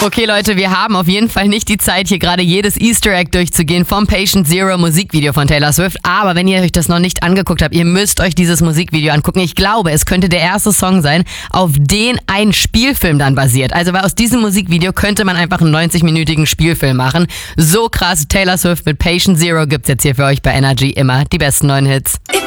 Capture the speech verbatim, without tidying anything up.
Okay, Leute, wir haben auf jeden Fall nicht die Zeit, hier gerade jedes Easter Egg durchzugehen vom Patient Zero Musikvideo von Taylor Swift. Aber wenn ihr euch das noch nicht angeguckt habt, ihr müsst euch dieses Musikvideo angucken. Ich glaube, es könnte der erste Song sein, auf den ein Spielfilm dann basiert. Also weil aus diesem Musikvideo könnte man einfach einen neunzig-minütigen Spielfilm machen. So krass, Taylor Swift mit Patient Zero gibt's jetzt hier für euch bei Energy immer die besten neuen Hits.